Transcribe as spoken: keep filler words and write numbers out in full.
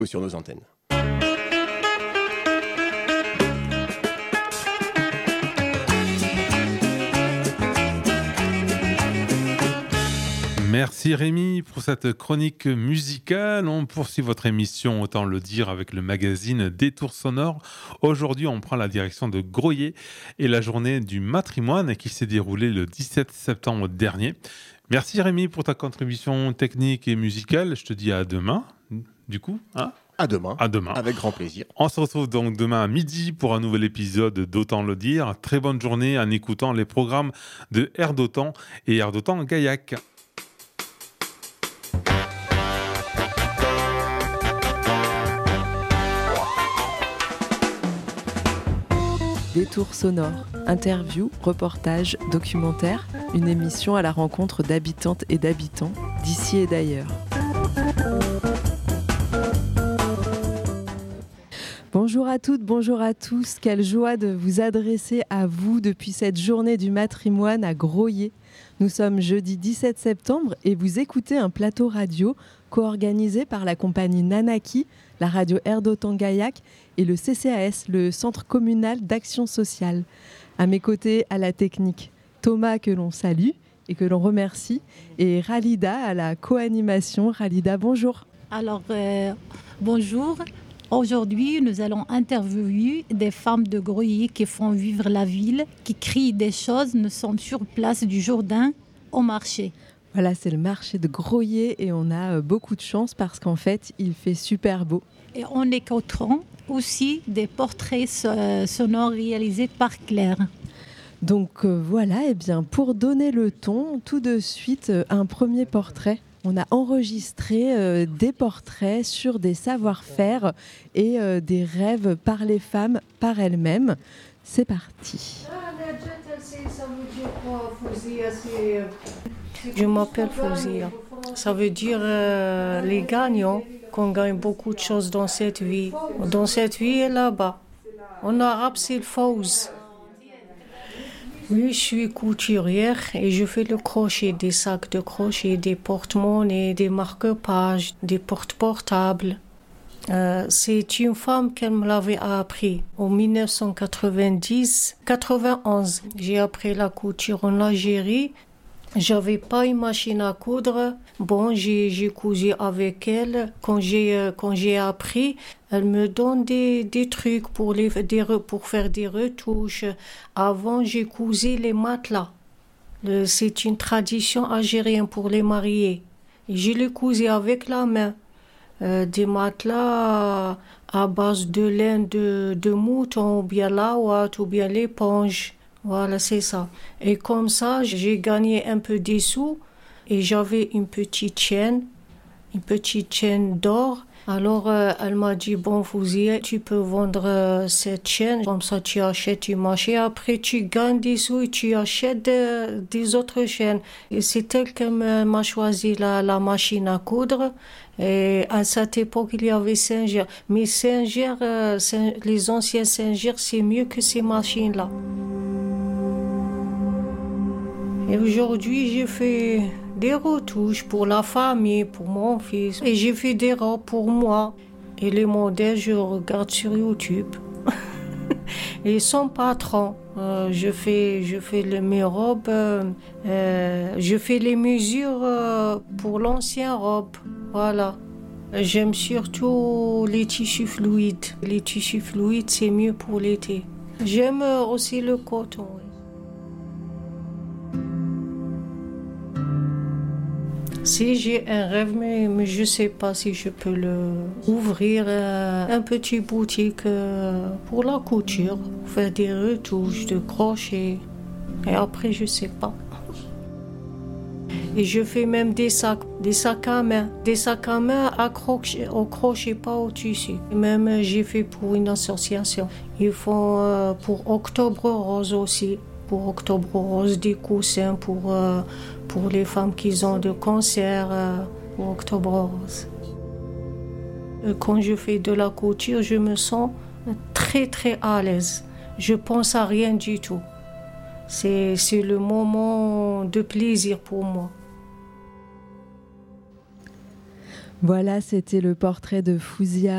sur nos antennes. Merci Rémi pour cette chronique musicale. On poursuit votre émission, autant le dire, avec le magazine Détour sonore. Aujourd'hui, on prend la direction de Groyers et la journée du matrimoine qui s'est déroulée le dix-sept septembre dernier. Merci Rémi pour ta contribution technique et musicale. Je te dis à demain, du coup. Hein À demain. À demain. Avec grand plaisir. On se retrouve donc demain à midi pour un nouvel épisode d'Autant le dire. Très bonne journée en écoutant les programmes de Air d'Autant et Air d'Autant Gaillac. Détour sonore, interview, reportage, documentaire, une émission à la rencontre d'habitantes et d'habitants d'ici et d'ailleurs. Bonjour à toutes, bonjour à tous. Quelle joie de vous adresser à vous depuis cette journée du matrimoine à Groyers. Nous sommes jeudi dix-sept septembre et vous écoutez un plateau radio co-organisé par la compagnie Nanaki, la radio Air d'Autant Gaillac et le C C A S, le Centre communal d'action sociale. À mes côtés, à la technique, Thomas que l'on salue et que l'on remercie et Ralida à la co-animation. Ralida, bonjour. Alors, euh, bonjour. Aujourd'hui, nous allons interviewer des femmes de Groyers qui font vivre la ville, qui crient des choses. Nous sommes sur place du Jourdain au marché. Voilà, c'est le marché de Groyers et on a beaucoup de chance parce qu'en fait, il fait super beau. Et on écoutera aussi des portraits sonores réalisés par Claire. Donc euh, voilà, et bien pour donner le ton, tout de suite, euh, un premier portrait. On a enregistré euh, des portraits sur des savoir-faire et euh, des rêves par les femmes, par elles-mêmes. C'est parti. Je m'appelle Fouzia. Ça veut dire euh, les gagnants, qu'on gagne beaucoup de choses dans cette vie. Dans cette vie et là-bas. En arabe, c'est le Fouz. Oui, je suis couturière et je fais le crochet, des sacs de crochet, des porte-monnaies, des marque-pages, des porte-portables. Euh, c'est une femme qui me l'avait appris en dix-neuf cent quatre-vingt-dix quatre-vingt-onze. J'ai appris la couture en Algérie. J'avais pas une machine à coudre. Bon, j'ai, j'ai cousu avec elle. Quand j'ai, quand j'ai appris, elle me donne des, des trucs pour, les, des, pour faire des retouches. Avant, j'ai cousu les matelas. Le, c'est une tradition algérienne pour les mariés. Et je les cousu avec la main. Euh, des matelas à base de laine de, de mouton, ou bien la ouate, ou bien l'éponge. Voilà, c'est ça. Et comme ça, j'ai gagné un peu des sous et j'avais une petite chaîne, une petite chaîne d'or. Alors, euh, elle m'a dit, bon, Fouzia, tu peux vendre euh, cette chaîne. Comme ça, tu achètes une machine. Après, tu gagnes des sous et tu achètes de, des autres chaînes. Et c'est elle qui m'a choisi la, la machine à coudre. Et à cette époque, il y avait Singer. Mais Singer, euh, les anciens Singer, c'est mieux que ces machines-là. Et aujourd'hui, j'ai fait des retouches pour la famille, pour mon fils. Et j'ai fait des robes pour moi. Et les modèles, je regarde sur YouTube. Et son patron, euh, je fais, je fais les, mes robes, euh, euh, je fais les mesures euh, pour l'ancienne robe. Voilà. J'aime surtout les tissus fluides. Les tissus fluides, c'est mieux pour l'été. J'aime aussi le coton. Oui. Si j'ai un rêve, mais, mais je ne sais pas si je peux le ouvrir euh, un petit boutique euh, pour la couture, faire des retouches de crochet. Et après, je ne sais pas. Et je fais même des sacs, des sacs à main, des sacs à main à crochet, au crochet, pas au tissu. Et même euh, j'ai fait pour une association. Ils font euh, pour Octobre Rose aussi. Pour Octobre Rose, des coussins pour, euh, pour les femmes qui ont de cancer euh, pour Octobre Rose. Et quand je fais de la couture, je me sens très très à l'aise. Je pense à rien du tout. C'est, c'est le moment de plaisir pour moi. Voilà, c'était le portrait de Fouzia.